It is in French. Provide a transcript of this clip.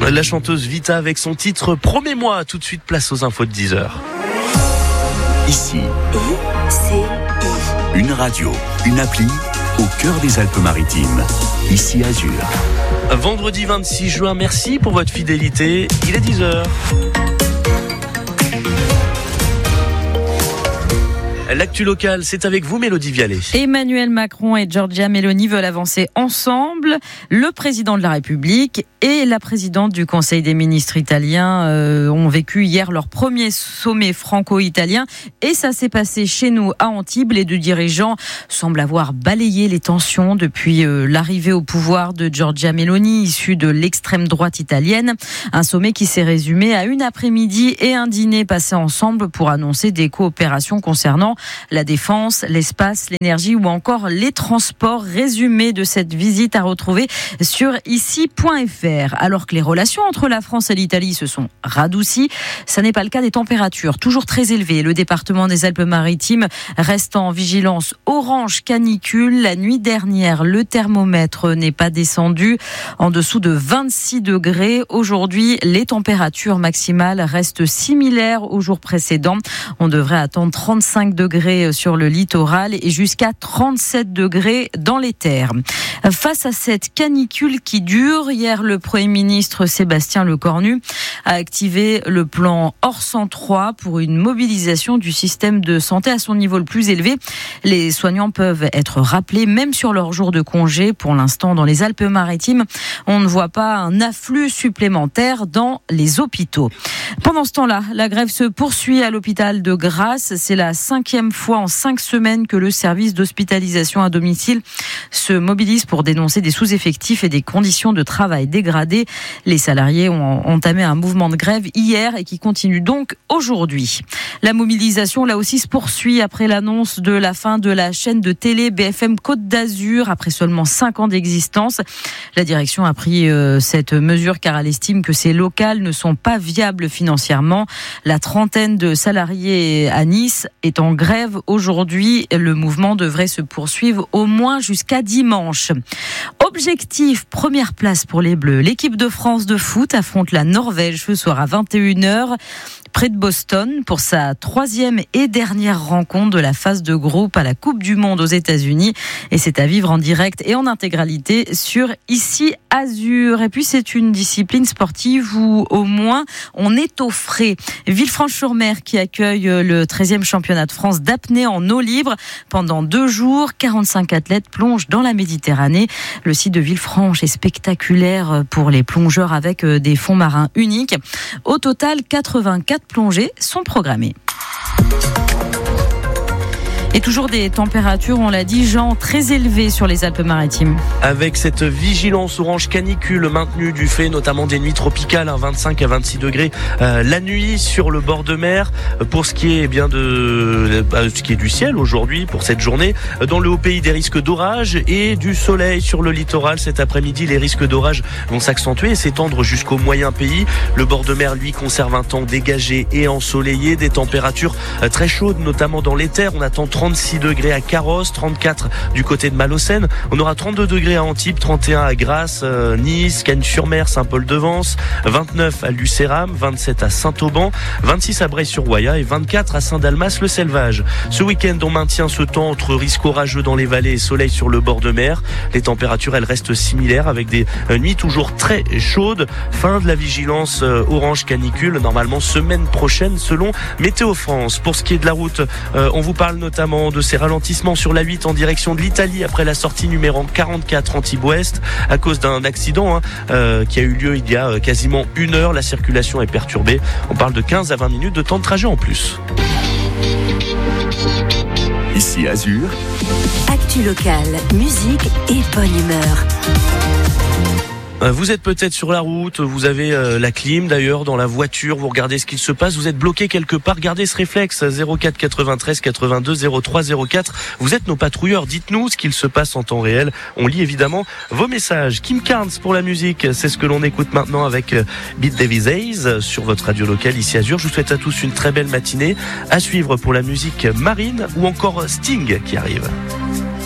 La chanteuse Vita avec son titre Promets-moi. Tout de suite, place aux infos de 10h. Ici, une radio, une appli au cœur des Alpes-Maritimes. Ici Azur. Vendredi 26 juin, merci pour votre fidélité. Il est 10h. L'actu locale, c'est avec vous, Mélodie Vialet. Emmanuel Macron et Giorgia Meloni veulent avancer ensemble. Le président de la République et la présidente du Conseil des ministres italien ont vécu hier leur premier sommet franco-italien. Et ça s'est passé chez nous à Antibes. Les deux dirigeants semblent avoir balayé les tensions depuis l'arrivée au pouvoir de Giorgia Meloni, issue de l'extrême droite italienne. Un sommet qui s'est résumé à une après-midi et un dîner passés ensemble pour annoncer des coopérations concernant la défense, l'espace, l'énergie ou encore les transports. Résumé de cette visite à retrouver sur ici.fr. Alors que les relations entre la France et l'Italie se sont radoucies, ça n'est pas le cas des températures, toujours très élevées. Le département des Alpes-Maritimes reste en vigilance orange canicule. La nuit dernière, le thermomètre n'est pas descendu en dessous de 26 degrés. Aujourd'hui, les températures maximales restent similaires aux jours précédents. On devrait attendre 35 degrés sur le littoral et jusqu'à 37 degrés dans les terres. Face à cette canicule qui dure, hier, le Premier ministre Sébastien Lecornu a activé le plan Orsan 3 pour une mobilisation du système de santé à son niveau le plus élevé. Les soignants peuvent être rappelés même sur leur jour de congé. Pour l'instant, dans les Alpes-Maritimes, on ne voit pas un afflux supplémentaire dans les hôpitaux. Pendant ce temps-là, la grève se poursuit à l'hôpital de Grasse. C'est la 5e fois en 5 semaines que le service d'hospitalisation à domicile se mobilise pour dénoncer des sous-effectifs et des conditions de travail dégradées. Les salariés ont entamé un mouvement de grève hier et qui continue donc aujourd'hui. La mobilisation, là aussi, se poursuit après l'annonce de la fin de la chaîne de télé BFM Côte d'Azur après seulement 5 ans d'existence. La direction a pris cette mesure car elle estime que ces locales ne sont pas viables financièrement. La trentaine de salariés à Nice est en grève aujourd'hui. Le mouvement devrait se poursuivre au moins jusqu'à dimanche. Objectif, première place pour les Bleus. L'équipe de France de foot affronte la Norvège ce soir à 21h. Près de Boston pour sa 3e et dernière rencontre de la phase de groupe à la Coupe du Monde aux États-Unis. Et c'est à vivre en direct et en intégralité sur Ici Azur. Et puis c'est une discipline sportive où au moins on est au frais. Villefranche-sur-Mer qui accueille le 13e championnat de France d'apnée en eau libre. Pendant 2 jours, 45 athlètes plongent dans la Méditerranée. Le site de Villefranche est spectaculaire pour les plongeurs avec des fonds marins uniques. Au total, 84 plongées sont programmées. Et toujours des températures, on l'a dit, Jean, très élevées sur les Alpes-Maritimes. Avec cette vigilance orange canicule maintenue du fait notamment des nuits tropicales, 25 à 26 degrés la nuit sur le bord de mer. Pour ce qui est ce qui est du ciel aujourd'hui pour cette journée, dans le haut pays des risques d'orage et du soleil sur le littoral. Cet après-midi, les risques d'orage vont s'accentuer et s'étendre jusqu'au moyen pays. Le bord de mer, lui, conserve un temps dégagé et ensoleillé, des températures très chaudes, notamment dans les terres. On attend 36 degrés à Carros, 34 du côté de Malocène. On aura 32 degrés à Antibes, 31 à Grasse, Nice, Cagnes-sur-Mer, Saint-Paul-de-Vence, 29 à Lucéram, 27 à Saint-Auban, 26 à Breil-sur-Roya et 24 à Saint-Dalmas-le-Selvage. Ce week-end, on maintient ce temps entre risque orageux dans les vallées et soleil sur le bord de mer. Les températures, elles restent similaires avec des nuits toujours très chaudes. Fin de la vigilance orange canicule, normalement semaine prochaine selon Météo France. Pour ce qui est de la route, on vous parle notamment de ces ralentissements sur la 8 en direction de l'Italie après la sortie numéro 44 Antibes-Ouest à cause d'un accident qui a eu lieu il y a quasiment 1 heure. La circulation est perturbée. On parle de 15 à 20 minutes de temps de trajet en plus. Ici Azur. Actu locale, musique et bonne humeur. Vous êtes peut-être sur la route, vous avez la clim d'ailleurs dans la voiture, vous regardez ce qu'il se passe, vous êtes bloqué quelque part, gardez ce réflexe 04 93 82 03 04. Vous êtes nos patrouilleurs, dites-nous ce qu'il se passe en temps réel. On lit évidemment vos messages. Kim Carnes pour la musique, c'est ce que l'on écoute maintenant avec Beat Davis Hayes sur votre radio locale ici Azur. Je vous souhaite à tous une très belle matinée. À suivre pour la musique Marine ou encore Sting qui arrive.